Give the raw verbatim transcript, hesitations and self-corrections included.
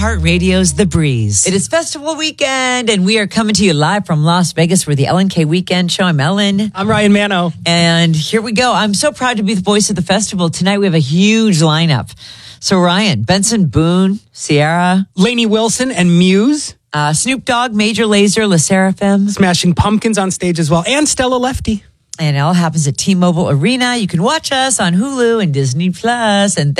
iHeartRadio's The Breeze. It is festival weekend, and we are coming to you live from Las Vegas for the Ellen K Weekend Show. I'm Ellen. I'm Ryan Mano. And here we go. I'm so proud to be the voice of the festival. Tonight we have a huge lineup. So Ryan, Benson Boone, Sierra, Lainey Wilson, and Muse. Uh, Snoop Dogg, Major Lazer, La Seraphim. Smashing Pumpkins on stage as well. And Stella Lefty. And it all happens at T-Mobile Arena. You can watch us on Hulu and Disney Plus. And